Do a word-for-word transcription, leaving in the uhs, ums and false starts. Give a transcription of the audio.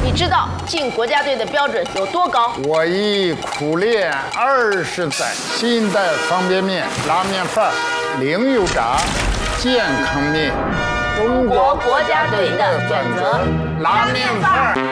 你知道进国家队的标准有多高？ 我已苦练二十载，新代方便面、拉面饭、零油炸、健康面， 中国国家队的选择，拉面饭。